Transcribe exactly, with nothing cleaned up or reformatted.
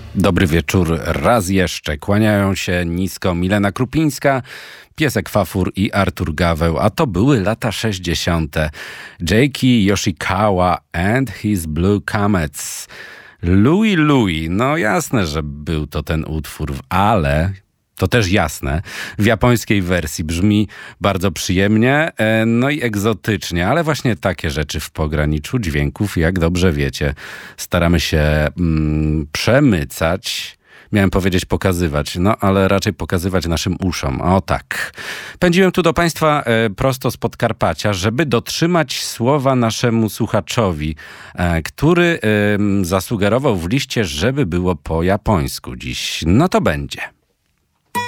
Dobry wieczór raz jeszcze. Kłaniają się nisko Milena Krupińska, Piesek Fafur i Artur Gaweł, a to były lata sześćdziesiąte. Jakey Yoshikawa and his Blue Comets. Louie Louie, no jasne, że był to ten utwór, ale to też jasne, w japońskiej wersji brzmi bardzo przyjemnie, no i egzotycznie, ale właśnie takie rzeczy w pograniczu dźwięków, jak dobrze wiecie, staramy się mm, przemycać. Miałem powiedzieć pokazywać, no ale raczej pokazywać naszym uszom. O tak. Pędziłem tu do Państwa e, prosto z Podkarpacia, żeby dotrzymać słowa naszemu słuchaczowi, e, który e, zasugerował w liście, żeby było po japońsku dziś. No to będzie.